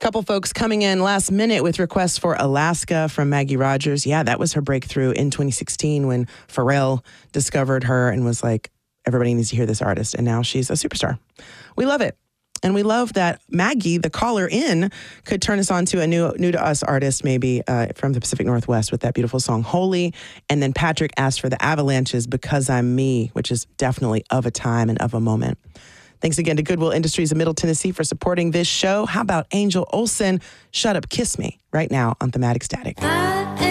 Couple folks coming in last minute with requests for Alaska from Maggie Rogers. Yeah, that was her breakthrough in 2016 when Pharrell discovered her and was like, everybody needs to hear this artist. And now she's a superstar. We love it. And we love that Maggie, the caller in, could turn us on to a new to us artist, maybe from the Pacific Northwest with that beautiful song, Holy. And then Patrick asked for the Avalanches, Because I'm Me, which is definitely of a time and of a moment. Thanks again to Goodwill Industries of Middle Tennessee for supporting this show. How about Angel Olsen, Shut Up, Kiss Me, right now on Thematic Static.